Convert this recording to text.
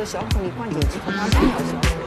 小孔里灌进去，它慢慢消。